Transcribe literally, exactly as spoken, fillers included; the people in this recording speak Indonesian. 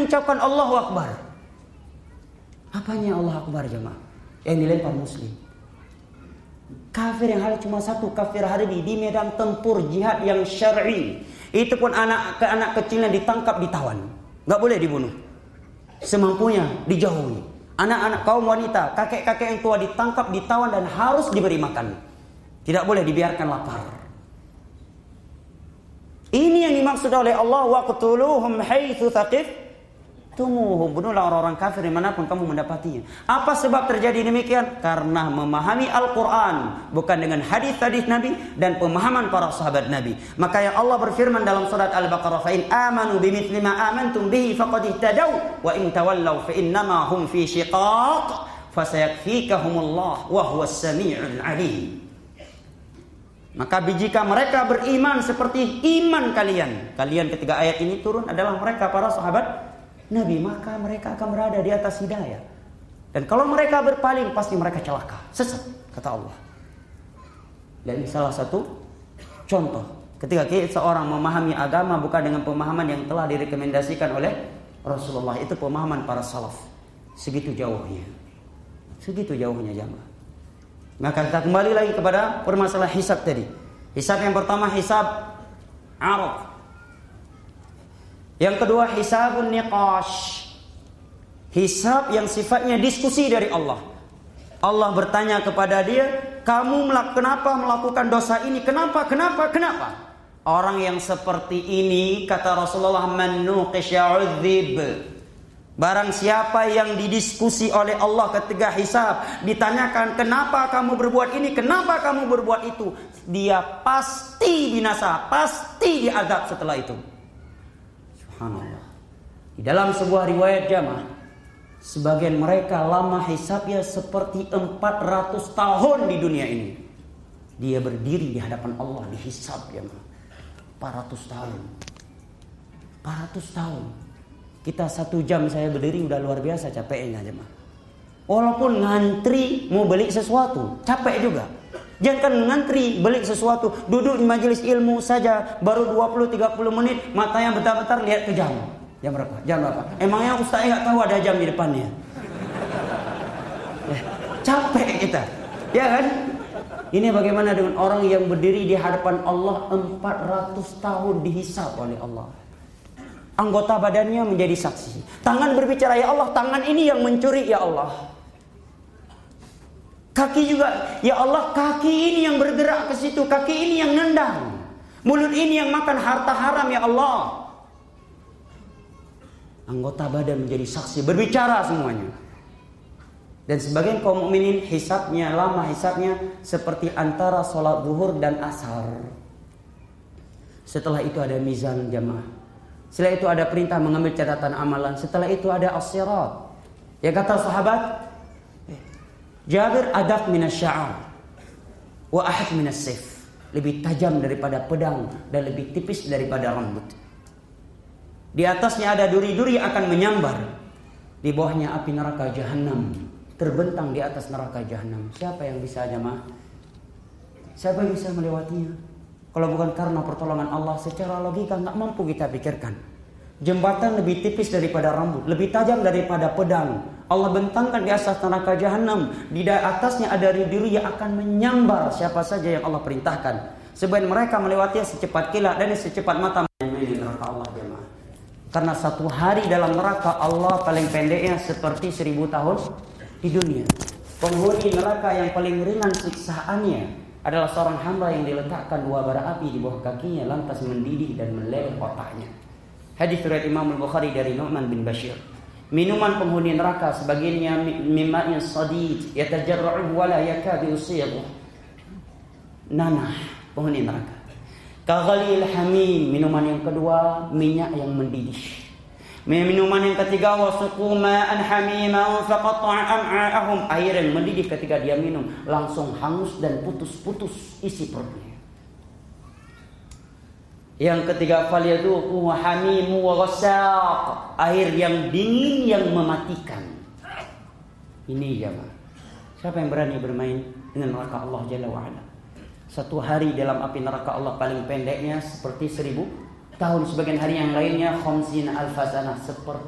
mengucapkan Allahu Akbar. Apanya Allah Akbar jemaah? Yang dilempar muslim. Kafir yang hal cuma satu, kafir harbi di medan tempur jihad yang syar'i. Itu pun anak ke anak kecilnya ditangkap, ditawan. Enggak boleh dibunuh. Semampunya dijauhi. Anak-anak kaum wanita, kakek-kakek yang tua ditangkap, ditawan dan harus diberi makan. Tidak boleh dibiarkan lapar. Ini yang dimaksud oleh Allah, waqtuluhum haitsu thaqaftumuhum. Bunuhlah orang-orang kafir dimanapun kamu mendapatinya. Apa sebab terjadi demikian? Karena memahami Al-Quran bukan dengan hadis-hadis Nabi dan pemahaman para sahabat Nabi. Maka yang Allah berfirman dalam surat Al-Baqarah, fa in amanu bimithli ma amantum bihi faqad ihtadaw wa in tawallaw fa innama hum fi shiqaq fasayakfikahumullah wa huwas samiul alim. Maka jika mereka beriman seperti iman kalian, kalian ketika ayat ini turun adalah mereka para sahabat Nabi, maka mereka akan berada di atas hidayah. Dan kalau mereka berpaling, pasti mereka celaka, sesat, kata Allah. Dan ini salah satu contoh ketika seorang memahami agama bukan dengan pemahaman yang telah direkomendasikan oleh Rasulullah. Itu pemahaman para salaf. Segitu jauhnya, segitu jauhnya jamaah. Maka kita kembali lagi kepada permasalahan hisab tadi. Hisab yang pertama hisab arad. Yang kedua hisabun niqash. Hisab yang sifatnya diskusi dari Allah. Allah bertanya kepada dia, kamu melak- kenapa melakukan dosa ini? Kenapa? Kenapa? Kenapa? Orang yang seperti ini, kata Rasulullah, man nuqish ya'udzib. Barang siapa yang didiskusi oleh Allah ketika hisab, ditanyakan kenapa kamu berbuat ini, kenapa kamu berbuat itu, dia pasti binasa, pasti diazab setelah itu. Subhanallah. Di dalam sebuah riwayat jamaah, sebagian mereka lama hisabnya seperti empat ratus tahun di dunia ini. Dia berdiri di hadapan Allah dihisab jamaah. empat ratus tahun. empat ratus tahun. Kita satu jam saya berdiri udah luar biasa capeknya jemaah. Walaupun ngantri mau beli sesuatu, capek juga. Jangan ngantri beli sesuatu, duduk di majelis ilmu saja baru dua puluh sampai tiga puluh menit, matanya bentar-bentar lihat ke jam. Jam berapa? Jam berapa? Emangnya ustaznya enggak tahu ada jam di depannya? Ya, capek kita. Ya kan? Ini bagaimana dengan orang yang berdiri di hadapan Allah empat ratus tahun dihisab oleh Allah. Anggota badannya menjadi saksi. Tangan berbicara, ya Allah, tangan ini yang mencuri, ya Allah. Kaki juga, ya Allah, kaki ini yang bergerak ke situ, kaki ini yang nendang. Mulut ini yang makan harta haram, ya Allah. Anggota badan menjadi saksi, berbicara semuanya. Dan sebagian kaum mukminin hisabnya lama, hisabnya seperti antara sholat zuhur dan asar. Setelah itu ada mizan jamaah. Setelah itu ada perintah mengambil catatan amalan. Setelah itu ada as-sirat. Ya kata sahabat Jabir, adak minas sya'ar wa ahad minas sif. Lebih tajam daripada pedang dan lebih tipis daripada rambut. Di atasnya ada duri-duri akan menyambar. Di bawahnya api neraka jahanam terbentang di atas neraka jahanam. Siapa yang bisa jamaah? Siapa yang bisa melewatinya? Kalau bukan karena pertolongan Allah, secara logika nggak mampu kita pikirkan. Jembatan lebih tipis daripada rambut, lebih tajam daripada pedang. Allah bentangkan di atas neraka jahanam. Di atasnya ada duri yang akan menyambar siapa saja yang Allah perintahkan. Sebagian mereka melewatinya secepat kilat dan secepat mata. Ini neraka Allah jemaah. Karena satu hari dalam neraka Allah paling pendeknya seperti seribu tahun di dunia. Penghuni neraka yang paling ringan siksaannya adalah seorang hamba yang diletakkan dua bara api di bawah kakinya lantas mendidih dan meleleh otaknya. Hadis riwayat Imam Al-Bukhari dari Nu'man bin Bashir. Minuman penghuni neraka sebagiannya mimma sadid yatajarra'u wa la yakadu yusighu. Nanah penghuni neraka. Kaghalil hamim, minuman yang kedua minyak yang mendidih. Minuman yang ketiga wasuqu ma'an hamiman faqatta'a am'a'ahum, air yang mendidih ketika dia minum langsung hangus dan putus-putus isi perutnya. Yang ketiga falyaduqu hamimu wa ghassaq, air yang dingin yang mematikan. Ini jemaah. Siapa yang berani bermain dengan neraka Allah Jalla wa Ala? Satu hari dalam api neraka Allah paling pendeknya seperti seribu tahun, sebagian hari yang lainnya khamsin alfa sanah, seperti